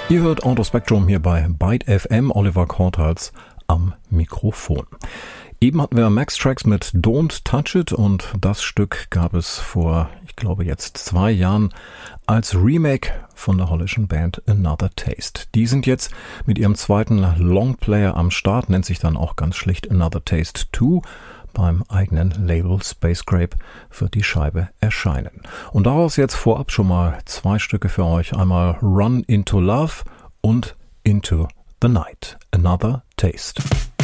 Ihr hört Auto Spectrum hier bei Byte FM, Oliver Korthals am Mikrofon. Eben hatten wir Max Trax mit Don't Touch It und das Stück gab es vor, ich glaube jetzt 2 Jahren als Remake von der holländischen Band Another Taste. Die sind jetzt mit ihrem zweiten Longplayer am Start, nennt sich dann auch ganz schlicht Another Taste 2. Beim eigenen Label Spacescrape wird die Scheibe erscheinen. Und daraus jetzt vorab schon mal 2 Stücke für euch. Einmal Run Into Love und Into the Night. Another Taste.